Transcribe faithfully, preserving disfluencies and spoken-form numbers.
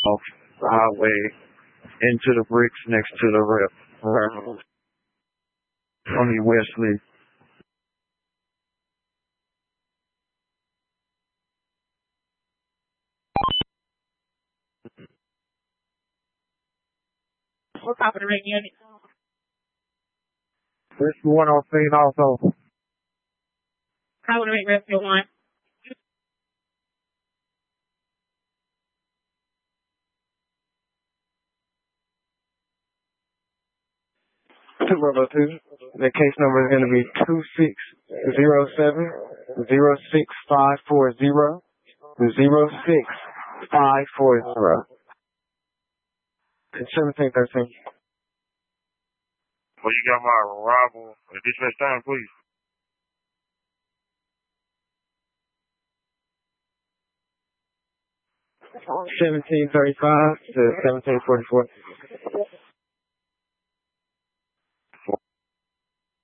off the highway into the bricks next to the rep. Tony Wesley. What's top of the ring unit? Rescue one on scene also. Top of the ring, rescue one. Two Bravo two. The case number is going to be two six zero seven zero six five four zero zero six five four zero. seventeen thirteen. Well, you got my arrival at dispatch time, please. seventeen thirty-five to seventeen forty-four.